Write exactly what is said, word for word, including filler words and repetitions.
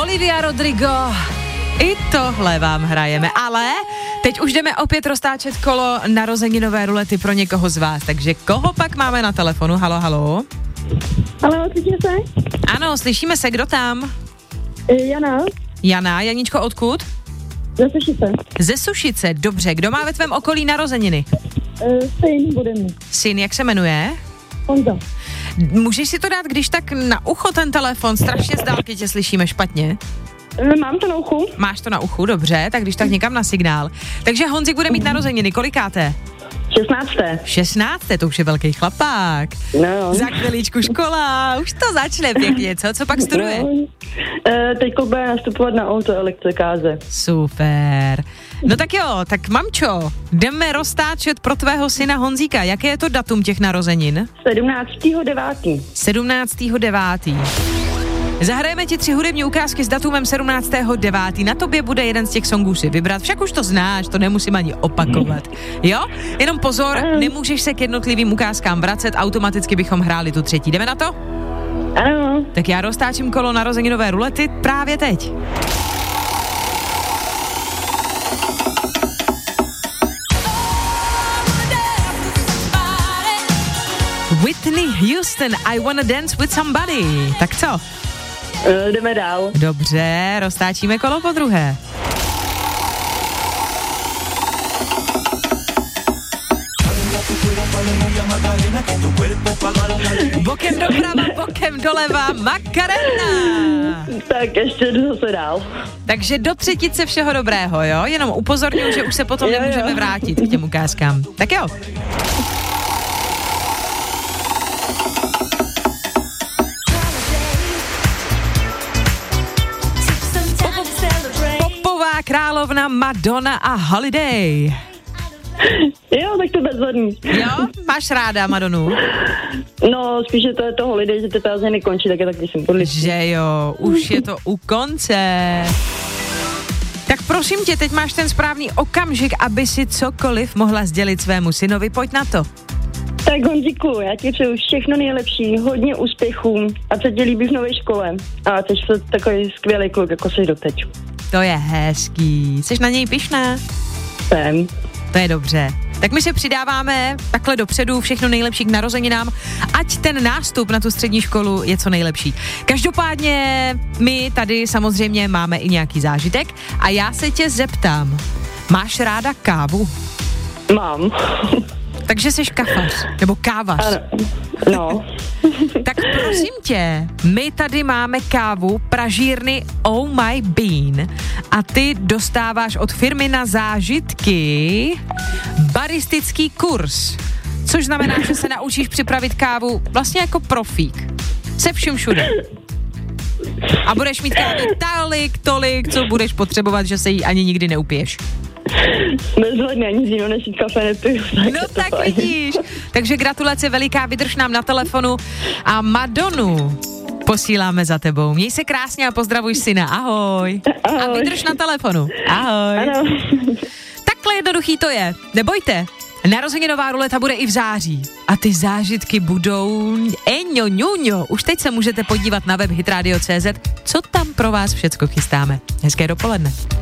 Olivia Rodrigo. I tohle vám hrajeme, ale teď už jdeme opět roztáčet kolo narozeninové rulety pro někoho z vás, takže koho pak máme na telefonu? Halo, halo. Halo, slyšíme se? Ano, slyšíme se, kdo tam? Jana. Jana, Janíčko, odkud? Ze Sušice. Ze Sušice, dobře, kdo má ve tvém okolí narozeniny? Uh, syn bude mít. Syn, jak se jmenuje? Honza. Můžeš si to dát, když tak na ucho ten telefon, strašně z dálky tě slyšíme špatně. Mám to na uchu. Máš to na uchu, dobře, tak když tak někam na signál. Takže Honzik bude mít narozeniny, kolikáté? šestnácté. šestnácté, to už je velký chlapák. No. Za chviličku škola, už to začne pěkně, co? Co pak studuje? No. E, teď bude nastupovat na auto elektrikáře. Super. No tak jo, tak mamčo, jdeme roztáčet pro tvého syna Honzíka. Jaké je to datum těch narozenin? sedmnáctého devátého sedmnáctého devátého Zahrajeme ti tři hudební ukázky s datumem sedmnáctého devátého Na tobě bude jeden z těch songů si vybrat. Však už to znáš, to nemusím ani opakovat. Jo? Jenom pozor, nemůžeš se k jednotlivým ukázkám vracet, automaticky bychom hráli tu třetí. Jdeme na to? Ano. Tak já roztáčím kolo narozeninové rulety právě teď. Whitney Houston, I Wanna Dance With Somebody. Tak co? E, jdeme dál. Dobře, roztáčíme kolo po druhé. Bokem doprava, bokem doleva, Macarena. Tak ještě jdu zase dál. Takže do třetice všeho dobrého, jo? Jenom upozorňuji, že už se potom jo, nemůžeme jo. vrátit k těm ukázkám. Tak jo. Popová královna Madonna a Holiday. Jo, tak to bezhodný. Jo? Máš ráda Madonu? No, spíš, že to je to holiday, že ty prázdniny končí, tak je taky symbolický. Že jo, už je to u konce. Tak prosím tě, teď máš ten správný okamžik, aby si cokoliv mohla sdělit svému synovi. Pojď na to. Tak Honzíku, já ti přeju všechno nejlepší, hodně úspěchů, ať se ti líbí v nové škole a ať jsi takový skvělý kluk, jako jsi doteď. To je hezký. Jsi na něj pyšná? Jsem. To je dobře. Tak my se přidáváme takhle dopředu, všechno nejlepší k narozeninám, ať ten nástup na tu střední školu je co nejlepší. Každopádně my tady samozřejmě máme i nějaký zážitek a já se tě zeptám, máš ráda kávu? Mám. Takže jsi kafař, nebo kávař. Ano. No. Tak prosím tě, my tady máme kávu pražírny Oh My Bean a ty dostáváš od firmy Na zážitky baristický kurz, což znamená, že se naučíš připravit kávu vlastně jako profík. Se vším všude. A budeš mít kávy tolik, tolik, co budeš potřebovat, že se jí ani nikdy neupiješ. Bezhodně, ani z jiného než kafe nepiju. Tak no tak fajn. Vidíš. Takže gratulace veliká, vydrž nám na telefonu a Madonu posíláme za tebou. Měj se krásně a pozdravuj syna. Ahoj. Ahoj. A vydrž na telefonu. Ahoj. Ano. Takhle jednoduchý to je. Nebojte. Narozeninová ruleta bude i v září. A ty zážitky budou eňo, ňuňo. Už teď se můžete podívat na web hitradio tečka cé zet, co tam pro vás všecko chystáme. Hezké dopoledne.